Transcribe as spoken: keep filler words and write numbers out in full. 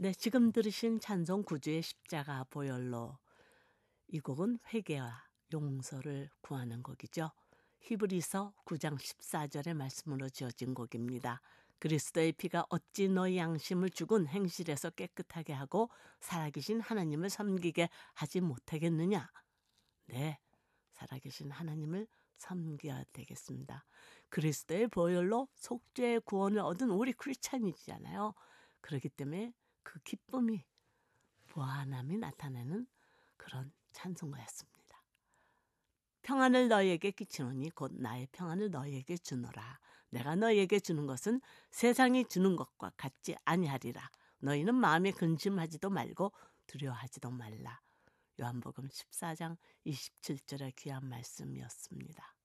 네, 지금 들으신 찬송 구주의 십자가 보혈로, 이 곡은 회개와 용서를 구하는 곡이죠. 히브리서 구 장 십사 절의 말씀으로 지어진 곡입니다. 그리스도의 피가 어찌 너희 양심을 죽은 행실에서 깨끗하게 하고 살아계신 하나님을 섬기게 하지 못하겠느냐. 네, 살아계신 하나님을 섬겨야 되겠습니다. 그리스도의 보혈로 속죄의 구원을 얻은 우리 크리스찬이잖아요. 그렇기 때문에 그 기쁨이, 부안함이 나타내는 그런 찬송가였습니다. 평안을 너희에게 끼치노니 곧 나의 평안을 너희에게 주노라. 내가 너희에게 주는 것은 세상이 주는 것과 같지 아니하리라. 너희는 마음에 근심하지도 말고 두려워하지도 말라. 요한복음 십사 장 이십칠 절의 귀한 말씀이었습니다.